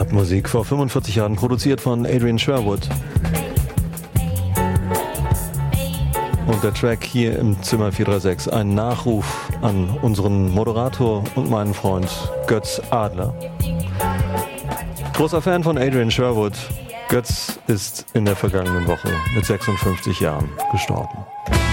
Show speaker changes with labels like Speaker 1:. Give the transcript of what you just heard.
Speaker 1: Clubmusik vor 45 Jahren, produziert von Adrian Sherwood. Und der Track hier im Zimmer 436, ein Nachruf an unseren Moderator und meinen Freund Götz Adler. Großer Fan von Adrian Sherwood. Götz ist in der vergangenen Woche mit 56 Jahren gestorben.